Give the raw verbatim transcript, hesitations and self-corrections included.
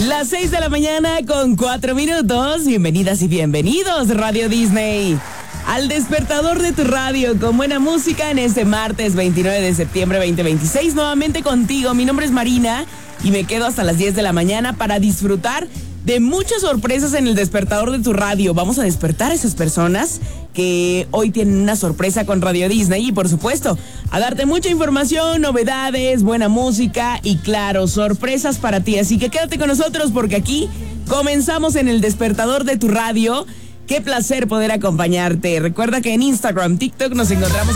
Las seis de la mañana con cuatro minutos. Bienvenidas y bienvenidos, Radio Disney, al despertador de tu radio con buena música en este martes veintinueve de septiembre veinte veintiséis. Nuevamente contigo, mi nombre es Marina y me quedo hasta las diez de la mañana para disfrutar de muchas sorpresas en el despertador de tu radio. Vamos a despertar a esas personas que hoy tienen una sorpresa con Radio Disney y, por supuesto, a darte mucha información, novedades, buena música y, claro, sorpresas para ti. Así que quédate con nosotros porque aquí comenzamos en el despertador de tu radio. Qué placer poder acompañarte. Recuerda que en Instagram, TikTok nos encontramos